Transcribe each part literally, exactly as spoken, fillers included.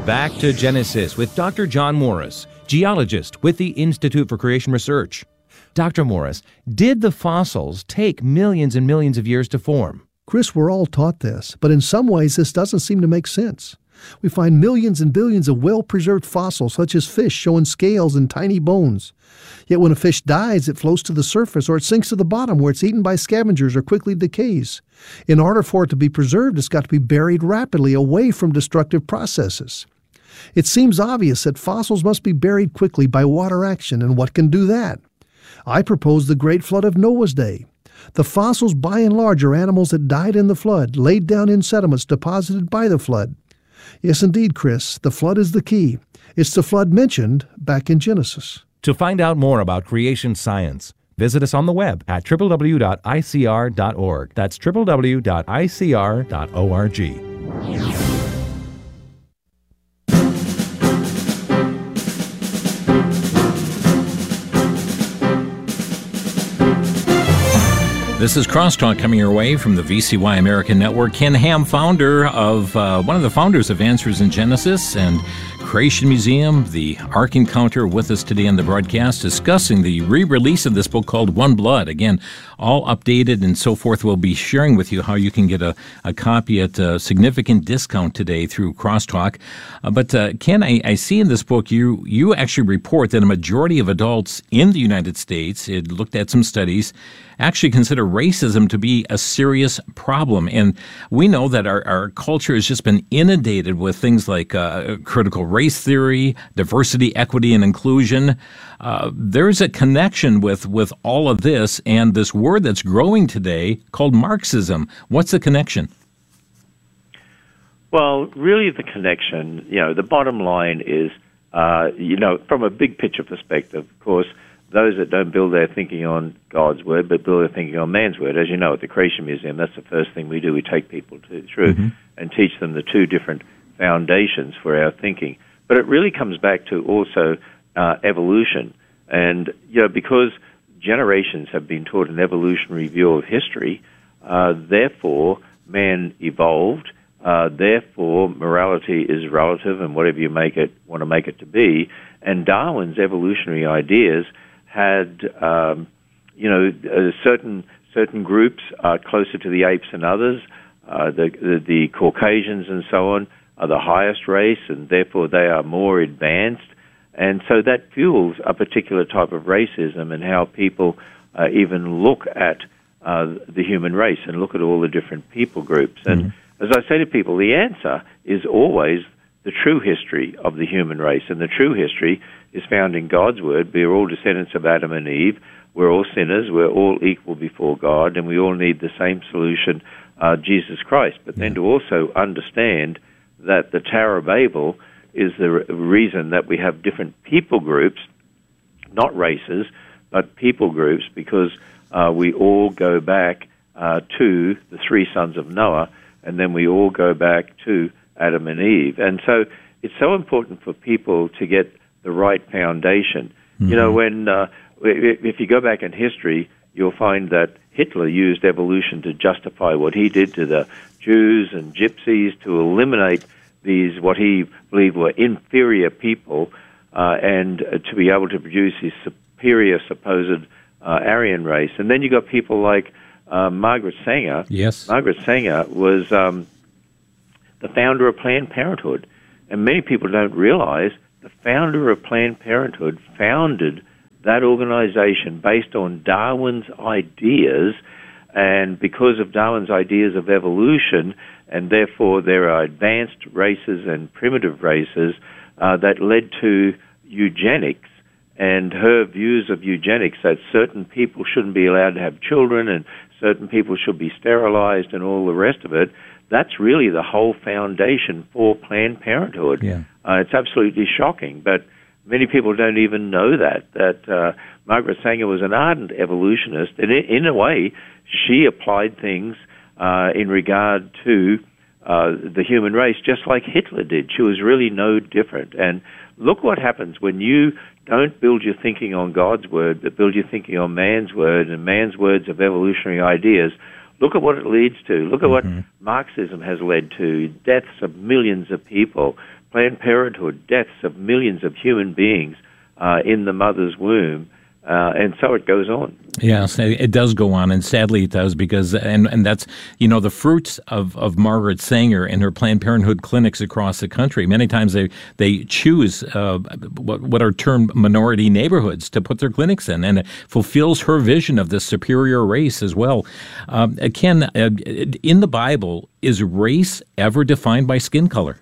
Back to Genesis with Doctor John Morris, geologist with the Institute for Creation Research. Doctor Morris, did the fossils take millions and millions of years to form? Chris, we're all taught this, but in some ways this doesn't seem to make sense. We find millions and billions of well-preserved fossils, such as fish showing scales and tiny bones. Yet when a fish dies, it floats to the surface or it sinks to the bottom where it's eaten by scavengers or quickly decays. In order for it to be preserved, it's got to be buried rapidly away from destructive processes. It seems obvious that fossils must be buried quickly by water action, and what can do that? I propose the Great Flood of Noah's day. The fossils, by and large, are animals that died in the flood, laid down in sediments deposited by the flood. Yes, indeed, Chris, the flood is the key. It's the flood mentioned back in Genesis. To find out more about creation science, visit us on the web at w w w dot i c r dot org. That's w w w dot i c r dot org. This is Crosstalk coming your way from the V C Y American Network. Ken Ham, founder of, uh, one of the founders of Answers in Genesis and Creation Museum, the Ark Encounter, with us today on the broadcast, discussing the re-release of this book called One Blood. Again, all updated and so forth. We'll be sharing with you how you can get a, a copy at a significant discount today through Crosstalk. Uh, but uh, Ken, I, I see in this book you you actually report that a majority of adults in the United States, it looked at some studies, actually consider racism to be a serious problem. And we know that our, our culture has just been inundated with things like uh, critical race theory, diversity, equity, and inclusion. Uh, there's a connection with, with all of this and this word that's growing today called Marxism. What's the connection? Well, really the connection, you know, the bottom line is, uh, you know, from a big picture perspective, of course, those that don't build their thinking on God's word, but build their thinking on man's word. As you know, at the Creation Museum, that's the first thing we do. We take people to, through mm-hmm. and teach them the two different foundations for our thinking. But it really comes back to also uh, evolution. And, you know, because generations have been taught an evolutionary view of history, uh, therefore man evolved, uh, therefore morality is relative and whatever you make it, want to make it to be. And Darwin's evolutionary ideas had, um, you know, uh, certain certain groups are closer to the apes than others. Uh, the, the the Caucasians and so on are the highest race, and therefore they are more advanced. And so that fuels a particular type of racism and how people uh, even look at uh, the human race and look at all the different people groups. And mm-hmm. as I say to people, the answer is always the true history of the human race. And the true history is found in God's Word. We are all descendants of Adam and Eve. We're all sinners. We're all equal before God, and we all need the same solution, uh, Jesus Christ. But then to also understand that the Tower of Babel is the re- reason that we have different people groups, not races, but people groups, because uh, we all go back uh, to the three sons of Noah, and then we all go back to Adam and Eve. And so it's so important for people to get the right foundation. Mm-hmm. You know, when uh, if you go back in history, you'll find that Hitler used evolution to justify what he did to the Jews and Gypsies, to eliminate these, what he believed were inferior people, uh, and uh, to be able to produce his superior supposed uh, Aryan race. And then you got people like uh, Margaret Sanger. Yes. Margaret Sanger was um, the founder of Planned Parenthood. And many people don't realize the founder of Planned Parenthood founded that organization based on Darwin's ideas, and because of Darwin's ideas of evolution, and therefore there are advanced races and primitive races, uh, that led to eugenics, and her views of eugenics, that certain people shouldn't be allowed to have children and certain people should be sterilized and all the rest of it. That's really the whole foundation for Planned Parenthood. Yeah. Uh, it's absolutely shocking, but many people don't even know that, that uh, Margaret Sanger was an ardent evolutionist, and in a way, she applied things uh, in regard to uh, the human race just like Hitler did. She was really no different. And look what happens when you don't build your thinking on God's word, but build your thinking on man's word and man's words of evolutionary ideas. Look at what it leads to. Look at Mm-hmm. what Marxism has led to. Deaths of millions of people. Planned Parenthood, deaths of millions of human beings uh, in the mother's womb. Uh, and so it goes on. Yes, it does go on, and sadly it does, because, and, and that's, you know, the fruits of, of Margaret Sanger and her Planned Parenthood clinics across the country. Many times they, they choose uh, what, what are termed minority neighborhoods to put their clinics in, and it fulfills her vision of this superior race as well. Um, Ken, uh, in the Bible, is race ever defined by skin color?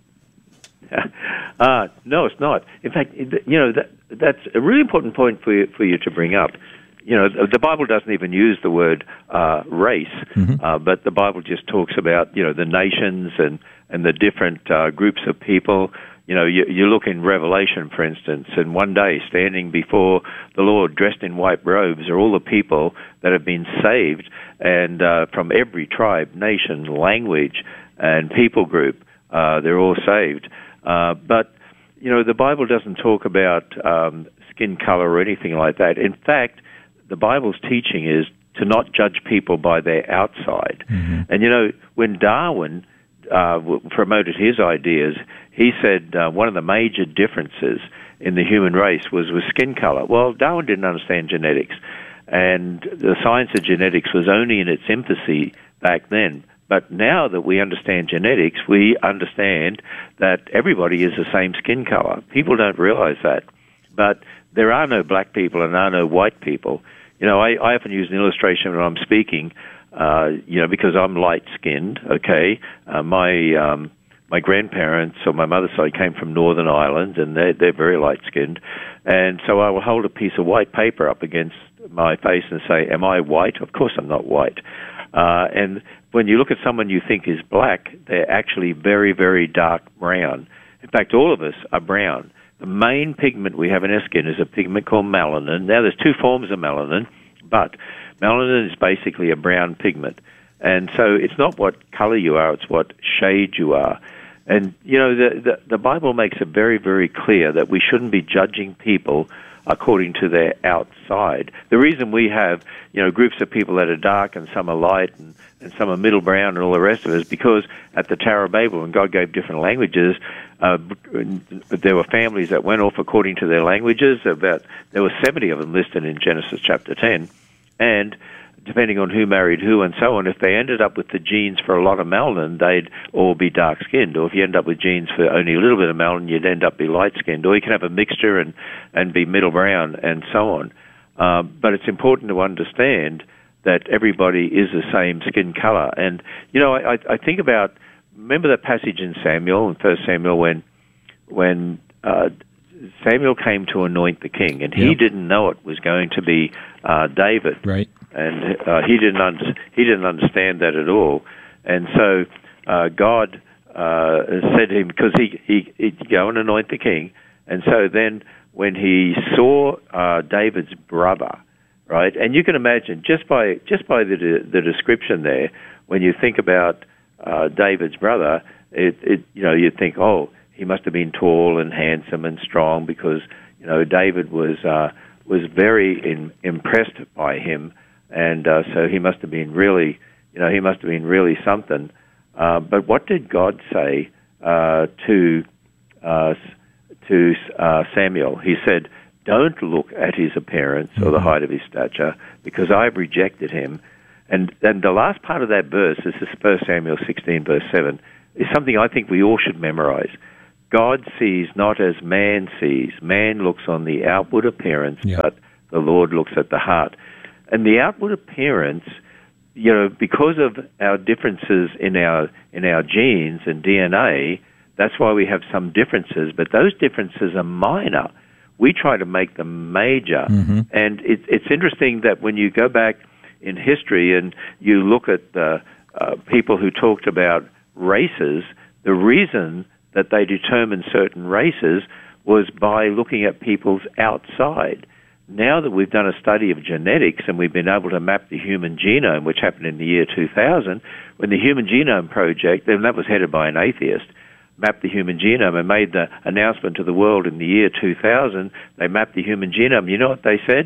Uh, no, it's not. In fact, you know, that, that's a really important point for you, for you to bring up. You know, the Bible doesn't even use the word uh, race, mm-hmm. uh, but the Bible just talks about, you know, the nations and, and the different uh, groups of people. You know, you, you look in Revelation, for instance, and one day standing before the Lord dressed in white robes are all the people that have been saved, and uh, from every tribe, nation, language, and people group, uh, they're all saved. Uh, but, you know, the Bible doesn't talk about um, skin color or anything like that. In fact, the Bible's teaching is to not judge people by their outside. Mm-hmm. And, you know, when Darwin uh, promoted his ideas, he said uh, one of the major differences in the human race was with skin color. Well, Darwin didn't understand genetics, and the science of genetics was only in its infancy back then. But now that we understand genetics, we understand that everybody is the same skin color. People don't realize that. But there are no black people and there are no white people. You know, I, I often use an illustration when I'm speaking, uh, you know, because I'm light-skinned, okay? Uh, my um, my grandparents on my mother's side came from Northern Ireland, and they're, they're very light-skinned. And so I will hold a piece of white paper up against my face and say, am I white? Of course I'm not white. Uh, and when you look at someone you think is black, they're actually very, very dark brown. In fact, all of us are brown. The main pigment we have in our skin is a pigment called melanin. Now, there's two forms of melanin, but melanin is basically a brown pigment. And so it's not what color you are, it's what shade you are. And, you know, the, the, the Bible makes it very, very clear that we shouldn't be judging people according to their outside. The reason we have, you know, groups of people that are dark and some are light and, and some are middle brown and all the rest of it is because at the Tower of Babel, when God gave different languages, uh, there were families that went off according to their languages. About there were seventy of them listed in Genesis chapter ten. And depending on who married who and so on, if they ended up with the genes for a lot of melanin, they'd all be dark-skinned. Or if you end up with genes for only a little bit of melanin, you'd end up be light-skinned. Or you can have a mixture and, and be middle brown and so on. Uh, but it's important to understand that everybody is the same skin color. And, you know, I, I think about, remember that passage in Samuel, in First Samuel, when, when uh, Samuel came to anoint the king, and he yep. didn't know it was going to be uh, David. Right. And uh, he didn't under, he didn't understand that at all, and so uh, God uh, said to him, because he he he'd go and anoint the king, and so then when he saw uh, David's brother, right, and you can imagine just by just by the the description there, when you think about uh, David's brother, it, it you know you think, oh, he must have been tall and handsome and strong, because you know David was uh, was very in, impressed by him. And uh, so he must have been really, you know, he must have been really something. Uh, but what did God say uh, to uh, to uh, Samuel? He said, "Don't look at his appearance or the height of his stature, because I've rejected him." And and the last part of that verse, this is First Samuel sixteen, verse seven, is something I think we all should memorize. God sees not as man sees. Man looks on the outward appearance, yeah. but the Lord looks at the heart. And the outward appearance, you know, because of our differences in our in our genes and D N A, that's why we have some differences. But those differences are minor. We try to make them major. Mm-hmm. And it, it's interesting that when you go back in history and you look at the uh, people who talked about races, the reason that they determined certain races was by looking at people's outside. Now that we've done a study of genetics and we've been able to map the human genome, which happened in the year two thousand, when the Human Genome Project, and that was headed by an atheist, mapped the human genome and made the announcement to the world in the year two thousand, they mapped the human genome. You know what they said?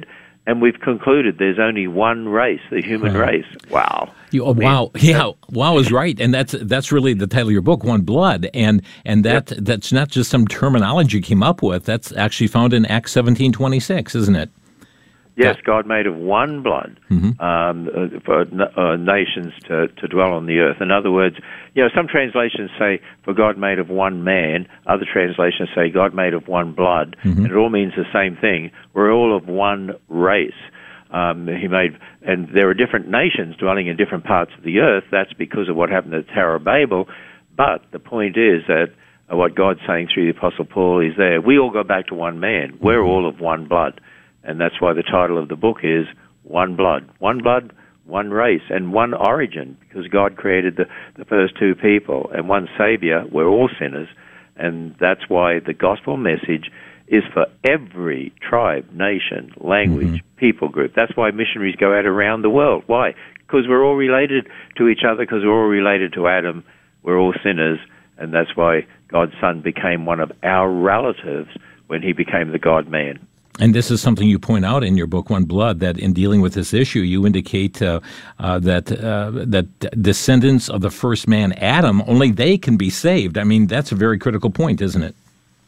and we've concluded there's only one race, the human Uh-huh. race. Wow. You, oh, wow, yeah, wow is right, and that's that's really the title of your book, One Blood, and and that Yep. that's not just some terminology you came up with. That's actually found in Acts seventeen twenty-six, isn't it? Yes, God made of one blood Mhm. um, uh, for uh, nations to, to dwell on the earth. In other words, you know, some translations say, for God made of one man. Other translations say, God made of one blood. Mhm. And it all means the same thing. We're all of one race. Um, he made, and there are different nations dwelling in different parts of the earth. That's because of what happened at the Tower of Babel. But the point is that uh, what God's saying through the Apostle Paul is there. We all go back to one man. We're all of one blood. And that's why the title of the book is One Blood. One blood, one race, and one origin, because God created the, the first two people, and one Savior. We're all sinners, and that's why the gospel message is for every tribe, nation, language, mm-hmm. people group. That's why missionaries go out around the world. Why? Because we're all related to each other, because we're all related to Adam. We're all sinners, and that's why God's Son became one of our relatives when he became the God-man. And this is something you point out in your book, One Blood, that in dealing with this issue, you indicate uh, uh, that uh, that descendants of the first man, Adam, only they can be saved. I mean, that's a very critical point, isn't it?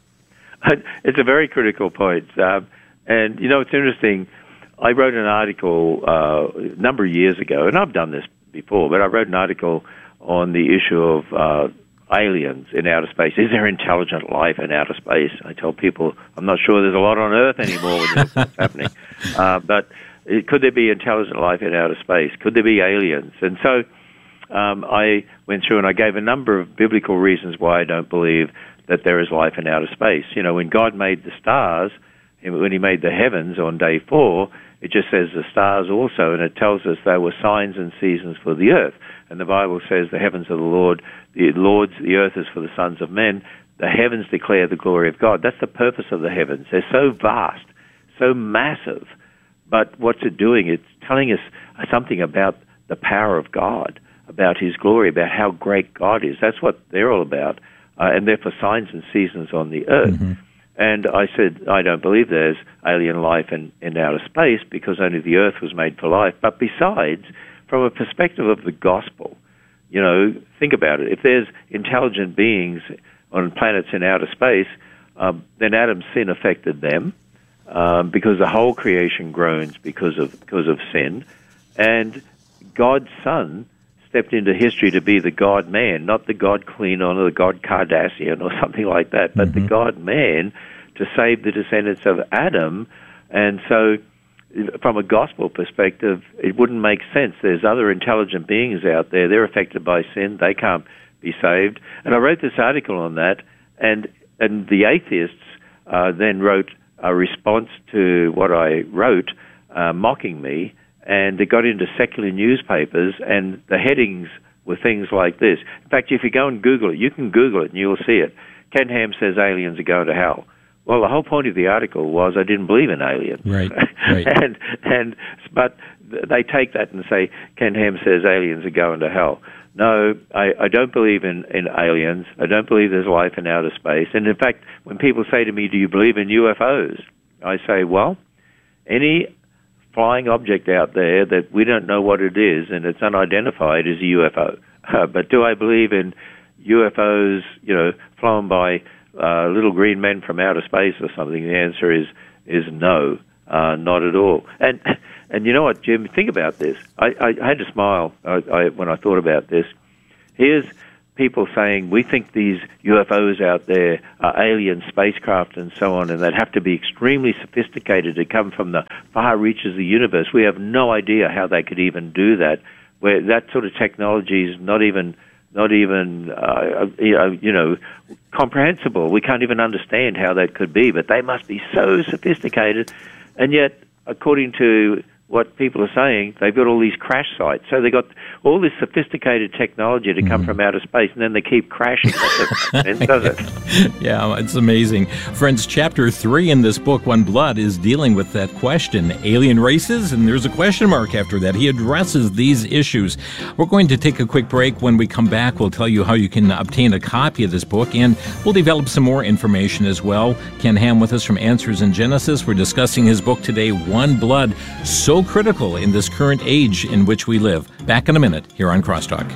It's a very critical point. Uh, and, you know, it's interesting. I wrote an article uh, a number of years ago, and I've done this before, but I wrote an article on the issue of uh, aliens in outer space. Is there intelligent life in outer space? I tell people I'm not sure there's a lot on Earth anymore with what's happening. Uh, but it, could there be intelligent life in outer space? Could there be aliens? And so um, I went through and I gave a number of biblical reasons why I don't believe that there is life in outer space. You know, when God made the stars, when he made the heavens on day four, it just says the stars also, and it tells us they were signs and seasons for the earth. And the Bible says the heavens are the Lord, the Lord's, the earth is for the sons of men. The heavens declare the glory of God. That's the purpose of the heavens. They're so vast, so massive. But what's it doing? It's telling us something about the power of God, about his glory, about how great God is. That's what they're all about. Uh, and they're for signs and seasons on the earth. Mm-hmm. And I said, I don't believe there's alien life in, in outer space because only the earth was made for life. But besides, from a perspective of the gospel, you know, think about it. If there's intelligent beings on planets in outer space, um, then Adam's sin affected them um, because the whole creation groans because of because of sin. And God's Son stepped into history to be the God-man, not the God-Cleanon or the God-Kardashian or something like that, but mm-hmm. the God-man to save the descendants of Adam. And so from a gospel perspective, it wouldn't make sense. There's other intelligent beings out there. They're affected by sin. They can't be saved. And I wrote this article on that, and, and the atheists uh, then wrote a response to what I wrote, uh, mocking me, and it got into secular newspapers, and the headings were things like this. In fact, if you go and Google it, you can Google it and you'll see it. Ken Ham says aliens are going to hell. Well, the whole point of the article was I didn't believe in aliens. Right, right. and, and, but they take that and say, Ken Ham says aliens are going to hell. No, I, I don't believe in, in aliens. I don't believe there's life in outer space. And in fact, when people say to me, do you believe in U F Os? I say, well, any flying object out there that we don't know what it is and it's unidentified is a U F O. Uh, but do I believe in U F Os, you know, flown by uh, little green men from outer space or something? The answer is is no, uh, not at all. And and you know what, Jim? Think about this. I, I, I had to smile I, I, when I thought about this. Here's people saying we think these U F Os out there are alien spacecraft and so on, and they'd have to be extremely sophisticated to come from the far reaches of the universe. We have no idea how they could even do that. Where that sort of technology is not even not even uh, you know comprehensible. We can't even understand how that could be. But they must be so sophisticated, and yet, according to what people are saying, they've got all these crash sites. So they've got all this sophisticated technology to come mm. from outer space, and then they keep crashing. That doesn't make sense, does it? Yeah, it's amazing. Friends, chapter three in this book, One Blood, is dealing with that question, alien races, and there's a question mark after that. He addresses these issues. We're going to take a quick break. When we come back, we'll tell you how you can obtain a copy of this book, and we'll develop some more information as well. Ken Ham with us from Answers in Genesis. We're discussing his book today, One Blood, so critical in this current age in which we live. Back in a minute here on Crosstalk.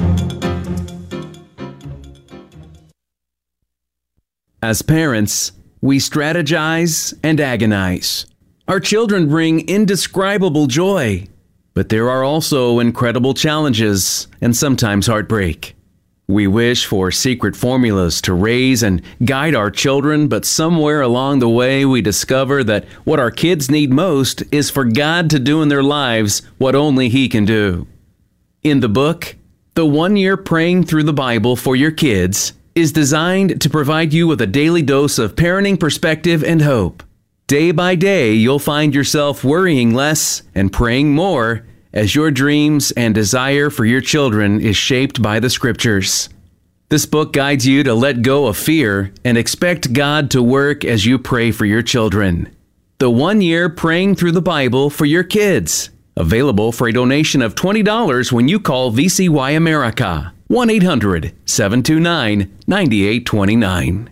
As parents, we strategize and agonize. Our children bring indescribable joy, but there are also incredible challenges and sometimes heartbreak. We wish for secret formulas to raise and guide our children, but somewhere along the way we discover that what our kids need most is for God to do in their lives what only He can do. In the book, The One Year Praying Through the Bible for Your Kids is designed to provide you with a daily dose of parenting perspective and hope. Day by day, you'll find yourself worrying less and praying more as your dreams and desire for your children is shaped by the Scriptures. This book guides you to let go of fear and expect God to work as you pray for your children. The One Year Praying Through the Bible for Your Kids. Available for a donation of twenty dollars when you call V C Y America. one eight hundred seven two nine nine eight two nine.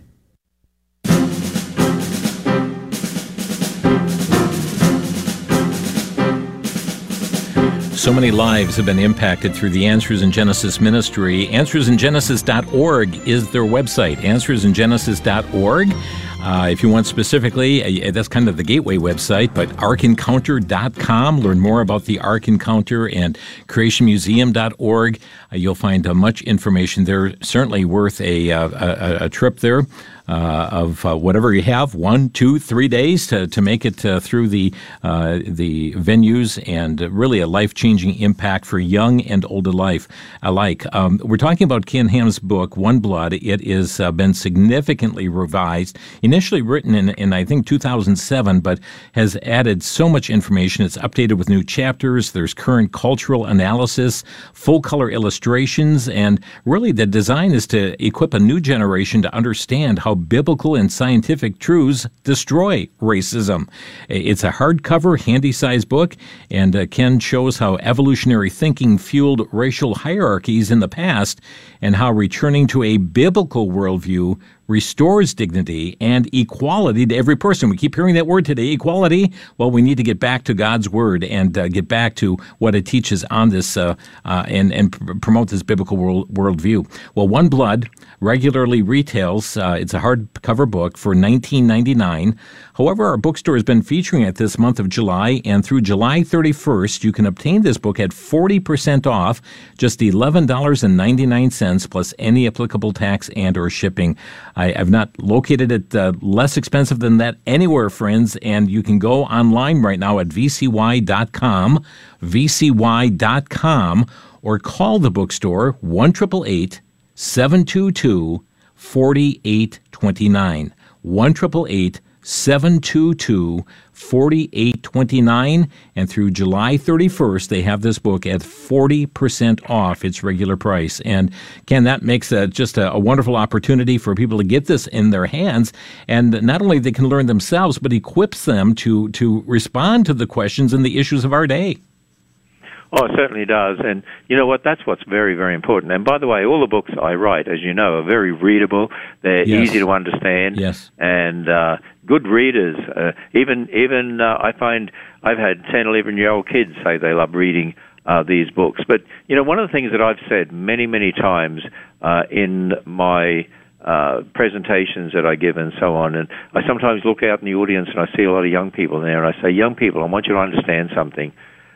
So many lives have been impacted through the Answers in Genesis ministry. answers in genesis dot org is their website, answers in genesis dot org. Uh, if you want specifically, uh, that's kind of the gateway website, but ark encounter dot com. Learn more about the Ark Encounter, and creation museum dot org. Uh, you'll find uh, much information there. Certainly worth a, uh, a, a trip there. Uh, of uh, whatever you have, one, two, three days to, to make it uh, through the uh, the venues, and really a life-changing impact for young and old alike. alike. Um, we're talking about Ken Ham's book, One Blood. It has uh, been significantly revised, initially written in, in, I think, two thousand seven, but has added so much information. It's updated with new chapters. There's current cultural analysis, full-color illustrations, and really the design is to equip a new generation to understand how biblical and scientific truths destroy racism. It's a hardcover, handy-sized book, and uh, Ken shows how evolutionary thinking fueled racial hierarchies in the past and how returning to a biblical worldview restores dignity and equality to every person. We keep hearing that word today, equality. Well, we need to get back to God's Word and uh, get back to what it teaches on this uh, uh, and, and pr- promote this biblical world worldview. Well, One Blood regularly retails, uh, it's a hardcover book, for nineteen ninety-nine dollars. However, our bookstore has been featuring it this month of July, and through July thirty-first, you can obtain this book at forty percent off, just eleven dollars and ninety-nine cents, plus any applicable tax and or shipping. I, I've not located it uh, less expensive than that anywhere, friends, and you can go online right now at v c y dot com, v c y dot com, or call the bookstore one eight eight eight, seven two two, four eight two nine, one eight eight eight, seven two two, four eight two nine, and through July thirty-first, they have this book at forty percent off its regular price. And Ken, that makes a, just a, a wonderful opportunity for people to get this in their hands, and not only they can learn themselves, but equips them to, to respond to the questions and the issues of our day. Oh, it certainly does. And you know what? That's what's very, very important. And by the way, all the books I write, as you know, are very readable. They're yes. easy to understand. Yes. And uh, good readers. Uh, even, even uh, I find I've had ten, eleven-year-old kids say they love reading uh, these books. But, you know, one of the things that I've said many, many times uh, in my uh, presentations that I give and so on, and I sometimes look out in the audience and I see a lot of young people there, and I say, young people, I want you to understand something.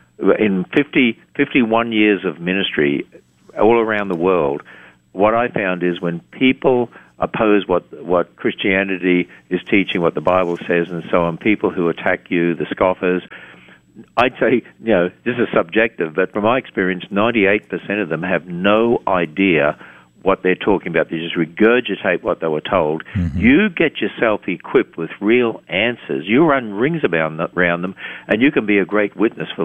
In fifty, fifty-one years of ministry all around the world, what I found is when people oppose what what Christianity is teaching, what the Bible says, and so on, people who attack you, the scoffers, I'd say, you know, this is subjective, but from my experience, ninety-eight percent of them have no idea what they're talking about. They just regurgitate what they were told. Mm-hmm. You get yourself equipped with real answers. You run rings around them, and you can be a great witness for